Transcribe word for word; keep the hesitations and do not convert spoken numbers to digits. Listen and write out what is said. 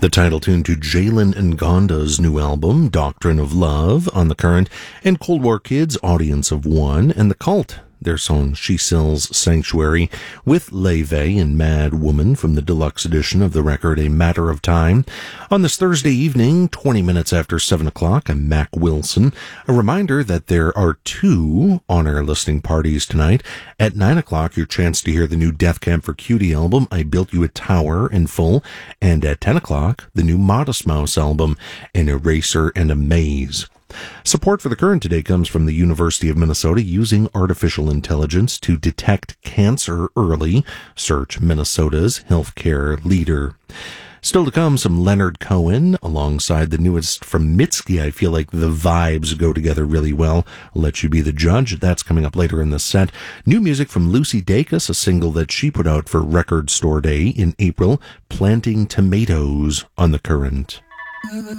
The title tune to Jalen Ngonda's new album, Doctrine of Love, on The Current, and Cold War Kids, Audience of One, and The Cult, their song She Sells Sanctuary, with Leve and Mad Woman from the deluxe edition of the record A Matter of Time. On this Thursday evening, twenty minutes after seven o'clock, I'm Mac Wilson. A reminder that there are two on-air listening parties tonight. At nine o'clock, your chance to hear the new Death Camp for Cutie album, I Built You a Tower, in full. And at ten o'clock, the new Modest Mouse album, An Eraser and a Maze. Support for The Current today comes from the University of Minnesota, using artificial intelligence to detect cancer early. Search Minnesota's healthcare leader. Still to come, some Leonard Cohen alongside the newest from Mitski. I feel like the vibes go together really well. I'll let you be the judge. That's coming up later in the set. New music from Lucy Dacus, a single that she put out for Record Store Day in April, Planting Tomatoes, on The Current.